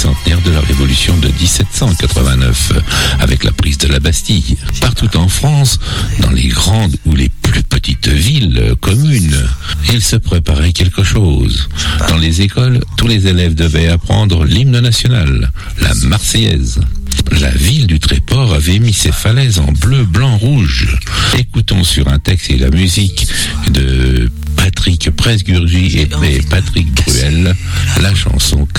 bicentenaire de la Révolution de 1789, avec la prise de la Bastille. Partout en France, dans les grandes ou les plus petites villes, communes, il se préparait quelque chose. Dans les écoles, tous les élèves devaient apprendre l'hymne national, la Marseillaise. La ville du Tréport avait mis ses falaises en bleu, blanc, rouge. Écoutons sur un texte et la musique de Patrick Presgurgi et Patrick Bruel la chanson